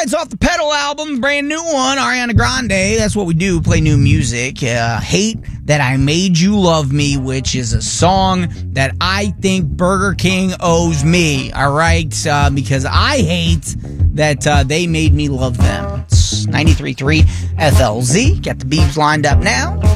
right, it's off the Pedal album, brand new one, Ariana Grande. That's what we do, play new music. Hate That I Made You Love Me, which is a song that I think Burger King owes me, all right? Because I hate that they made me love them. It's 93.3 FLZ. Got the Beebs lined up now.